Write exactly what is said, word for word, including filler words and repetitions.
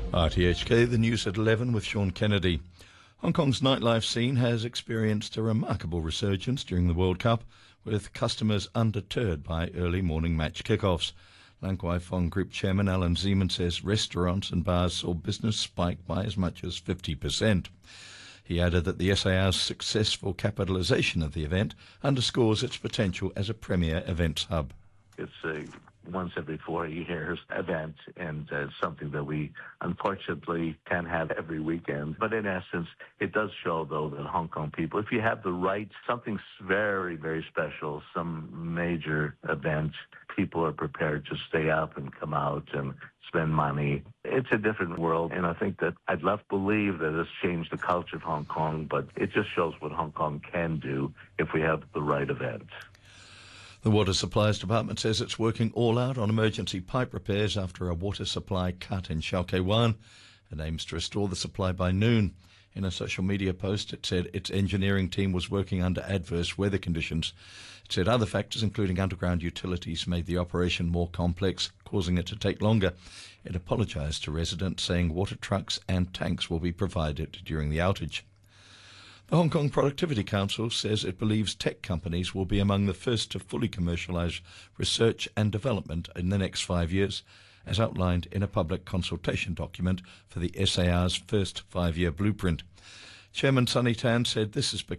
R T H K, the news at eleven with Sean Kennedy. Hong Kong's nightlife scene has experienced a remarkable resurgence during the World Cup, with customers undeterred by early morning match kickoffs. Lan Kwai Fong Group Chairman Alan Zeman says restaurants and bars saw business spike by as much as fifty percent. He added that the S A R's successful capitalisation of the event underscores its potential as a premier events hub. It's a once every four years event, and uh, something that we unfortunately can't have every weekend. But in essence, it does show, though, that Hong Kong people, if you have the right, something very, very special, some major event, people are prepared to stay up and come out and spend money. It's a different world, and I think that I'd love to believe that it's changed the culture of Hong Kong, but it just shows what Hong Kong can do if we have the right event. The Water Supplies Department says it's working all out on emergency pipe repairs after a water supply cut in Shau Kei Wan. It aims to restore the supply by noon. In a social media post, it said its engineering team was working under adverse weather conditions. It said other factors, including underground utilities, made the operation more complex, causing it to take longer. It apologised to residents, saying water trucks and tanks will be provided during the outage. The Hong Kong Productivity Council says it believes tech companies will be among the first to fully commercialise research and development in the next five years, as outlined in a public consultation document for the S A R's first five-year blueprint. Chairman Sonny Tan said this is because